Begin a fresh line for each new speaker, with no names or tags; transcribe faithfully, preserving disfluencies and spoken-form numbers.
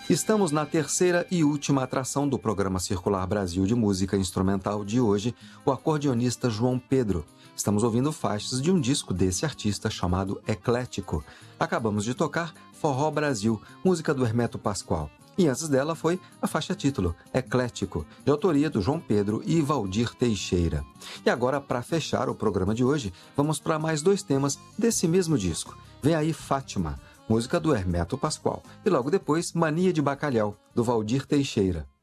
Estamos na terceira e última atração do programa Circular Brasil de Música Instrumental de hoje, o acordeonista João Pedro. Estamos ouvindo faixas de um disco desse artista chamado Eclético. Acabamos de tocar Forró Brasil, música do Hermeto Pascoal. E antes dela foi a faixa título, Eclético, de autoria do João Pedro e Valdir Teixeira. E agora, para fechar o programa de hoje, vamos para mais dois temas desse mesmo disco. Vem aí Fátima, música do Hermeto Pascoal, e logo depois Mania de Bacalhau, do Valdir Teixeira.